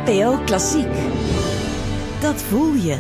NPO Klassiek. Dat voel je.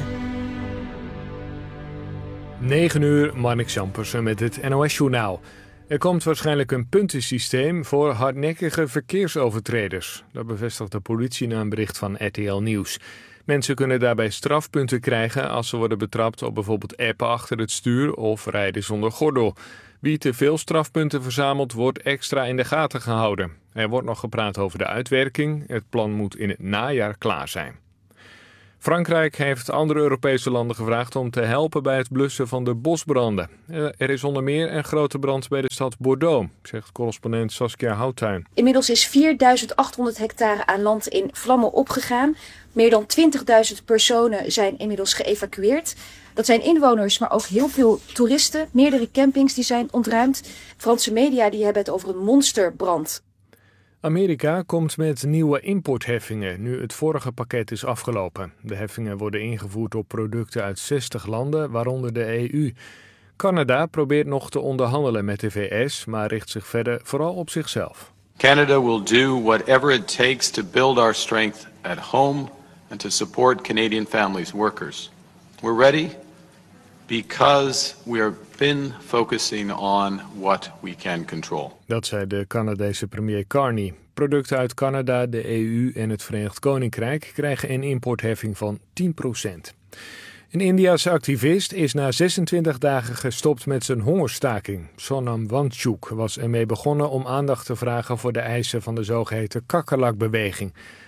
9 uur, Marnix Jampersen met het NOS-journaal. Er komt waarschijnlijk een puntensysteem voor hardnekkige verkeersovertreders. Dat bevestigt de politie na een bericht van RTL Nieuws. Mensen kunnen daarbij strafpunten krijgen als ze worden betrapt op bijvoorbeeld appen achter het stuur of rijden zonder gordel. Wie te veel strafpunten verzamelt, wordt extra in de gaten gehouden. Er wordt nog gepraat over de uitwerking. Het plan moet in het najaar klaar zijn. Frankrijk heeft andere Europese landen gevraagd om te helpen bij het blussen van de bosbranden. Er is onder meer een grote brand bij de stad Bordeaux, zegt correspondent Saskia Houttuin. Inmiddels is 4.800 hectare aan land in vlammen opgegaan. Meer dan 20.000 personen zijn inmiddels geëvacueerd. Dat zijn inwoners, maar ook heel veel toeristen. Meerdere campings die zijn ontruimd. Franse media die hebben het over een monsterbrand. Amerika komt met nieuwe importheffingen nu het vorige pakket is afgelopen. De heffingen worden ingevoerd op producten uit 60 landen, waaronder de EU. Canada probeert nog te onderhandelen met de VS, maar richt zich verder vooral op zichzelf. Canada will do whatever it takes to build our strength at home and to support Canadian families, workers. We're ready because we have been focusing on what we can control. Dat zei de Canadese premier Carney. Producten uit Canada, de EU en het Verenigd Koninkrijk krijgen een importheffing van 10%. Een Indiase activist is na 26 dagen gestopt met zijn hongerstaking. Sonam Wangchuk was ermee begonnen om aandacht te vragen voor de eisen van de zogeheten kakkerlakbeweging.